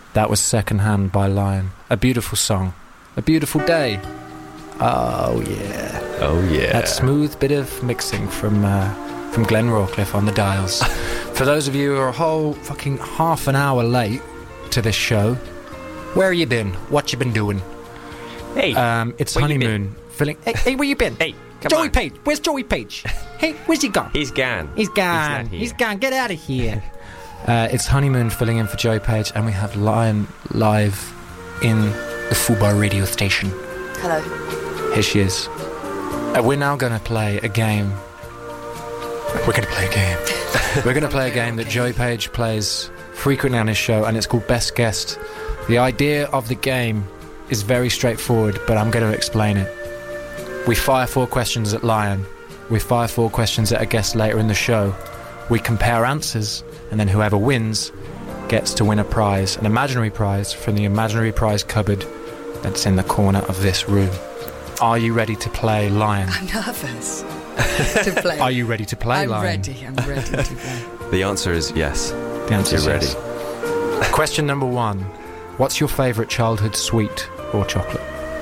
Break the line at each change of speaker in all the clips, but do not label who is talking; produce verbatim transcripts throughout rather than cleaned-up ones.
That was Second Hand by Lion. A beautiful song. A beautiful day. Oh, yeah.
Oh, yeah.
That smooth bit of mixing from uh, from Glenn Rawcliffe on the dials. For those of you who are a whole fucking half an hour late to this show, where you been? What you been doing?
Hey,
um, it's
where
Honeymoon. Feeling. Hey, hey, where you been?
Hey, come
Joey
on.
Page. Where's Joey Page? Hey, where's he gone?
He's gone.
He's gone.
He's,
He's gone. Get out of here. uh, it's Honeymoon filling in for Joey Page, and we have Lion live in the Fubar radio station.
Hello.
Here she is. Uh, we're now going to play a game. We're going to play a game. We're going to play a game that Joey Page plays frequently on his show, and it's called Best Guest. The idea of the game is very straightforward, but I'm going to explain it. We fire four questions at Lion. We fire four questions at a guest later in the show. We compare answers, and then whoever wins gets to win a prize, an imaginary prize from the imaginary prize cupboard that's in the corner of this room. Are you ready to play Lion?
I'm nervous to play.
Are you ready to play
I'm
Lion?
ready. I'm ready to play.
The answer is yes.
The answer is
You're ready.
yes. Question number one. What's your favourite childhood sweet or chocolate?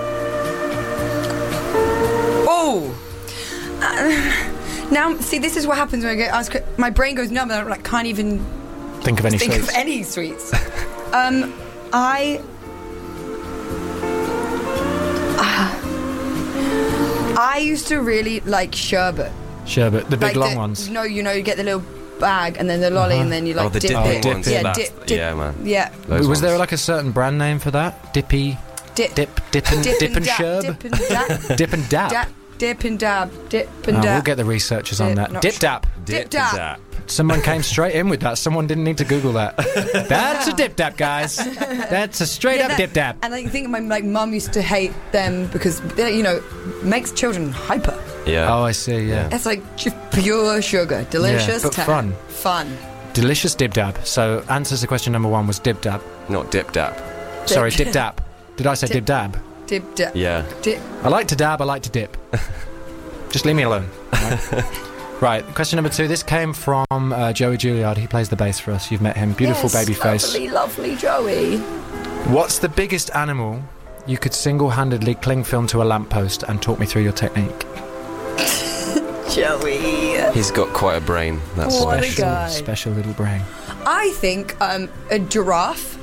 Oh! Uh, now, see, this is what happens when I get asked. My brain goes numb and I like, can't even
Think of any
think
sweets.
of any sweets. um, I... I used to really like sherbet.
Sherbet, the big
like
long
the,
ones.
No, you know, you get the little bag and then the lolly
Uh-huh.
and then you like
oh, the
dip
dipping
it.
dip
ones.
it.
Yeah,
that's-
dip, dip,
yeah, man.
Yeah.
Those
Was there
ones.
like a certain brand name for that? Dippy,
Dip,
dip, dip and,
dip,
dip and
dab,
sherb?
Dip and dab.
Dip and dab.
dab. Dip and dab. Dip and
Oh,
dab.
we'll get the researchers on
Dip,
that.
not
Dip
sh-
dap.
Dip dab.
Someone came straight in with that. Someone didn't need to Google that. That's a dip dap, guys. That's a straight
Yeah,
up
that-
dip dap.
And I think my like mum used to hate them because they, you know, makes children hyper.
Yeah.
Oh, I see, yeah.
It's like just pure sugar, delicious,
but
ta-
fun.
Fun.
Delicious dib dab. So, answers to question number one was dib dab.
Not dip dap.
Sorry, dib dab. Did I say dib
Dip-
dab?
Dip dab.
Yeah.
Dip.
I like to dab, I like to dip. Just leave me alone. Right? Right, question number two. This came from uh, Joey Juilliard. He plays the bass for us. You've met him. Beautiful
yes,
baby face.
Lovely, lovely Joey.
What's the biggest animal you could single-handedly cling film to a lamppost? And talk me through your technique.
Joey.
He's got quite a brain. That's
What
why.
a
Special,
guy.
special little brain.
I think um, a giraffe.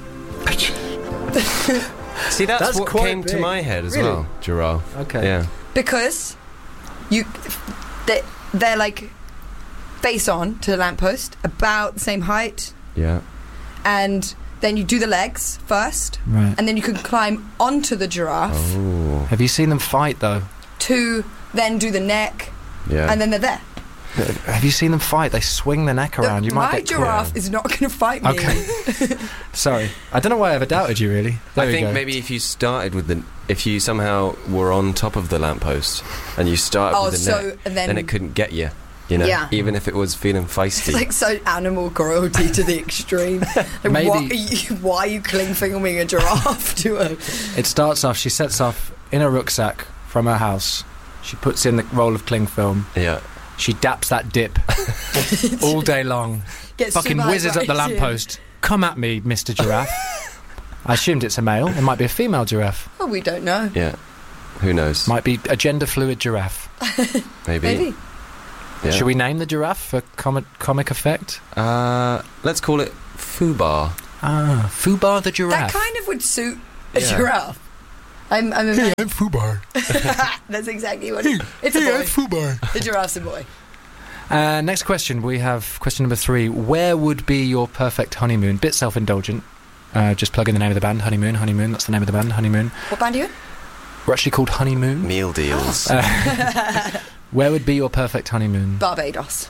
See, that's,
That's
what
quite
came to
big.
my head as
Really?
well. Giraffe.
Okay.
Yeah.
Because you, they, they're like face on to the lamppost, about the same height,
Yeah.
and then you do the legs first,
Right.
and then you can climb onto the giraffe
Oh.
Have you seen them fight, though?
to then do the neck,
Yeah.
and then they're there.
Have you seen them fight? They swing their neck around.
The-
You might
my
get
giraffe
caught.
is not going to fight me.
Okay. Sorry. I don't know why I ever doubted you, really. There
I
we
think
go.
maybe if you started with the, if you somehow were on top of the lamppost and you started
Oh,
with the
so
net,
and then,
then it couldn't get you. You know,
Yeah.
even if it was feeling feisty.
it's like so animal cruelty to the extreme. Like,
Maybe-
why, are you, why are you cling filming a giraffe to a?
It starts off, she sets off in a rucksack from her house. She puts in the roll of cling film.
yeah.
She daps that dip all day long.
Gets
Fucking
super
whizzes up the
hyperactive.
lamppost. Come at me, Mister Giraffe. I assumed it's a male. It might be a female giraffe.
Oh, we don't know.
Yeah. Who knows?
Might be a gender fluid giraffe.
Maybe.
Maybe.
Yeah.
Should we name the giraffe for comic, comic effect?
Uh, let's call it Fubar.
Ah, Fubar the giraffe.
That kind of would suit a
Yeah.
giraffe. I'm, I'm a
I'm Fubar.
That's exactly what it, it's. A boy.
Fubar.
The giraffe's a boy.
Uh, next question. We have question number three. Where would be your perfect honeymoon? Bit self-indulgent. Uh, just plug in the name of the band. Honeymoon. Honeymoon. That's the name of the band. Honeymoon.
What band are you in?
We're actually called Honeymoon.
Meal deals.
Uh, where would be your perfect honeymoon?
Barbados.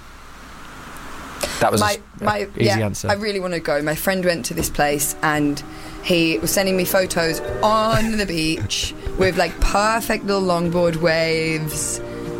That was
my
a,
my
a easy
yeah,
answer.
I really want to go. My friend went to this place and he was sending me photos on the beach with like perfect little longboard waves,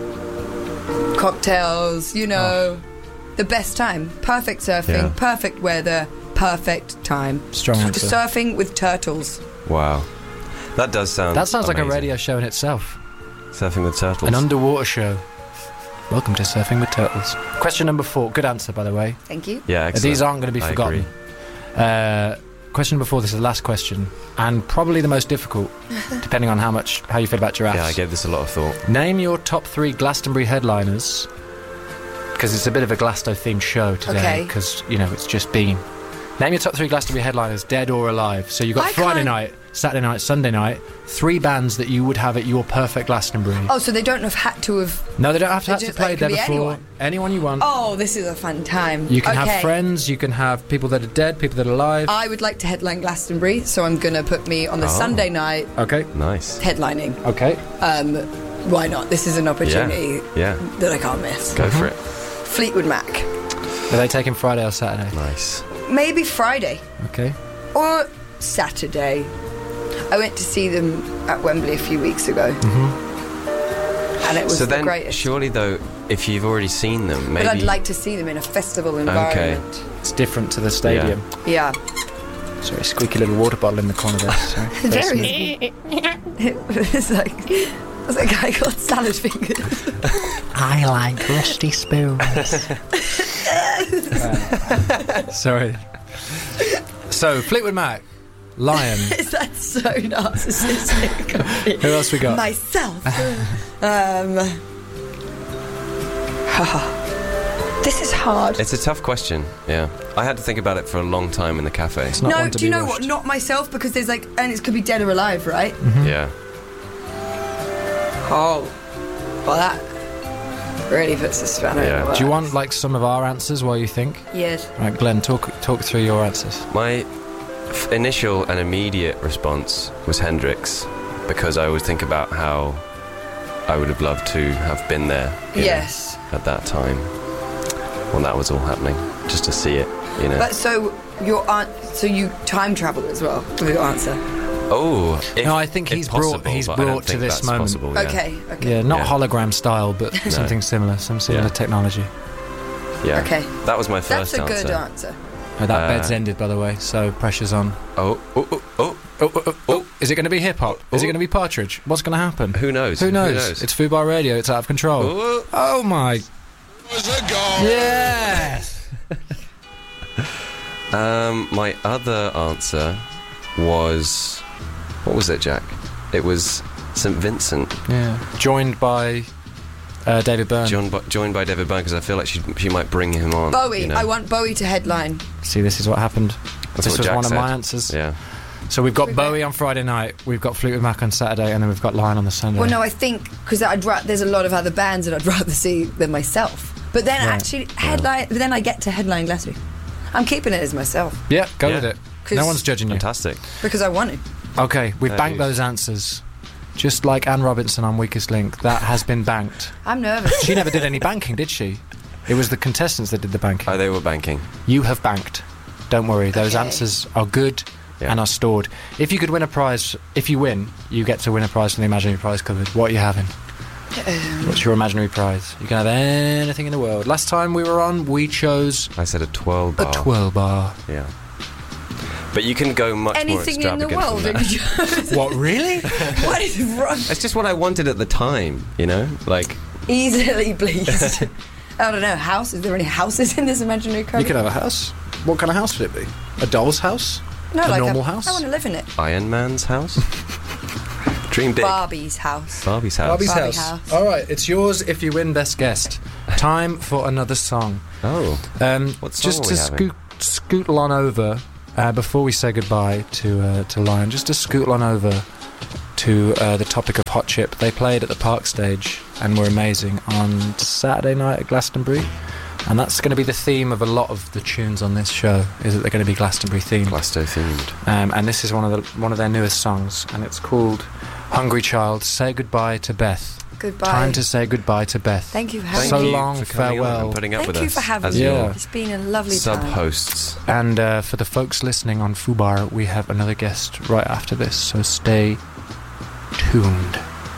cocktails, you know, the best time. Perfect surfing,
Yeah.
perfect weather, perfect time.
Strong answer.
Surfing with turtles.
Wow. That does sound
That sounds like a
amazing.
radio show in itself.
Surfing with turtles.
An underwater show. Welcome to Surfing with Turtles. Question number four. Good answer, by the way.
Thank you.
Yeah, excellent.
These aren't going to be
I
forgotten.
agree.
Uh, question before this is the last question, and probably the most difficult, depending on how much how you feel about giraffes.
Yeah, I gave this a lot of thought.
Name your top three Glastonbury headliners, because it's a bit of a Glasto-themed show today,
Okay.
because, you know, it's just been. Name your top three Glastonbury headliners, dead or alive. So you've got
I
Friday
can't-
night, Saturday night, Sunday night, three bands that you would have at your perfect Glastonbury.
Oh, so they don't have had to have.
No, they don't have to
They
have to
just-
play
it
there
could be
before.
anyone.
Anyone you want.
Oh, this is a fun time.
You can
okay.
have friends, you can have people that are dead, people that are alive.
I would like to headline Glastonbury, so I'm gonna put me on the
Oh.
Sunday night
Okay,
Nice.
headlining.
okay.
Um, why not? This is an opportunity
Yeah.
that I can't miss.
Go for it.
Fleetwood Mac.
Are they taking Friday or Saturday?
Nice.
Maybe Friday
Okay.
or Saturday. I went to see them at Wembley a few weeks ago,
Mm-hmm.
and it was
So
the
then,
greatest.
surely though, if you've already seen them, maybe.
But I'd like to see them in a festival environment.
It's different to the stadium.
Yeah.
Sorry, squeaky little water bottle in the corner there. Sorry.
Very. It's like it's a guy called Salad Fingers.
I like rusty spoons. Sorry. So, Fleetwood Mac, Lion.
Is that so narcissistic?
Who else we got?
Myself. um. This is hard.
It's a tough question. Yeah, I had to think about it for a long time in the cafe.
It's not
No,
one to
do you
be
know
rushed.
what? Not myself, because there's like, and it could be dead or alive, right?
Yeah.
Oh, well that really puts a spanner in
Yeah.
the works.
Do you want like some of our answers while you think?
Yes.
Right, Glenn, talk talk through your answers.
My f- initial and immediate response was Hendrix, because I would think about how I would have loved to have been there. you know,
Yes.
at that time, when that was all happening, just to see it. You know.
But so your aunt, so you time travel as well with your answer.
oh. If,
No, I think
if
he's brought-
possible,
he's
but I don't
brought to
think
this
that's
moment.
possible, yeah.
Okay. Okay.
Yeah, not
Yeah.
hologram style, but something similar, some similar
Yeah.
technology.
Yeah.
Okay.
That was my
That's
first
a
answer.
good answer.
Oh, that
Uh,
bed's ended, by the way, so pressure's on.
Oh, oh, oh, oh.
Oh, oh, oh, oh. Is it going to be hip hop? Is it
Oh.
going to be Partridge? What's going to happen?
Who knows?
Who knows?
Who knows?
It's Fubar Radio. It's out of control.
Oh.
Oh my!
Was a goal.
Yes.
Um, my other answer was, what was it, Jack? It was Saint Vincent,
Yeah. Joined by uh, David Byrne.
John, joined by David Byrne, because I feel like she she might bring him on.
Bowie.
you know?
I want Bowie to headline.
See, this is what happened.
That's
this
what
was
Jack
one
said.
of my answers.
Yeah.
So we've got
Okay.
Bowie on Friday night, we've got Fleetwood Mac on Saturday, and then we've got Lion on the Sunday.
Well, no, I think because I'd ra- there's a lot of other bands that I'd rather see than myself. But then
Right.
actually headline. But then I get to headline Glastonbury. I'm keeping it as myself
Yeah, go
Yeah.
with it.
'Cause-
No one's judging you.
Fantastic.
because I want to.
Okay, we've
That
banked
is-
those answers. Just like Anne Robinson on Weakest Link, that has been banked.
I'm nervous.
She never did any banking, did she? It was the contestants that did the banking.
Oh, they were banking.
You have banked. Don't worry, those
Okay.
answers are good
Yeah.
and are stored. If you could win a prize, if you win, you get to win a prize from the imaginary prize cupboard. What are you having?
Um,
What's your imaginary prize? You can have anything in the world. Last time we were on, we chose
I said a twelve
a
bar.
twirl bar.
Yeah. But you can go much more
Anything in the
extravagant
world.
than that.
and you just-
What, really?
what is wrong?
It's just what I wanted at the time, you know? Like,
Easily pleased. I don't know. House? Is there any houses in this imaginary cupboard?
You could have a house. What kind of house would it be? A doll's house?
no,
a
like
normal
a,
house?
I want to live in it.
Iron Man's house? Dream big.
Barbie's house.
Barbie's house.
Barbie's
Barbie
house.
house.
All right, it's yours if you win Best Guest. Time for another song.
Oh.
Um,
What song
just
are
to
we having?
scoot scootle on over uh, before we say goodbye to uh, to Lion. Just to scootle on over to uh, the topic of Hot Chip. They played at the Park Stage and were amazing on Saturday night at Glastonbury. And that's going to be the theme of a lot of the tunes on this show, is that they're going to be Glastonbury themed.
Glasto themed.
Um, and this is one of the one of their newest songs, and it's called Hungry Child. Say goodbye to Beth.
Goodbye.
Time to say goodbye to Beth.
Thank you for having
So
me.
long,
for coming on
farewell.
and putting up
Thank
with
you
us
for having
as
me.
Yeah.
your
It's been a lovely time.
sub-hosts.
And uh, for the folks listening on Fubar, we have another guest right after this, so stay tuned.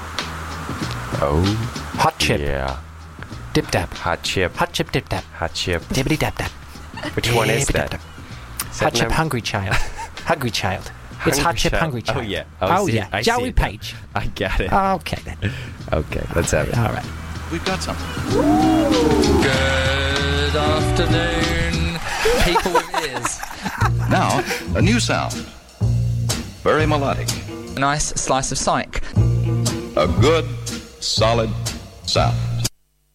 Oh,
Hot Chip,
yeah.
Dip Dap.
Hot chip.
Hot Chip, Dip Dap.
Hot chip.
Dibbity Dap Dap.
Which one is
Dibbity
that?
Dap Dap.
Is
Hot
that
Chip,
num-
Hungry Child. Hungry Child. It's
Hungry
Hot Chip,
Child.
Hungry Child.
Oh, yeah.
Oh,
see it.
yeah.
I see
Joey
it now.
Page.
I got it.
Okay, then.
Okay, let's have it.
All right.
We've got some. Good afternoon, people with
is.
Now, a new sound. Very melodic.
A nice slice of psych.
A good, solid sound.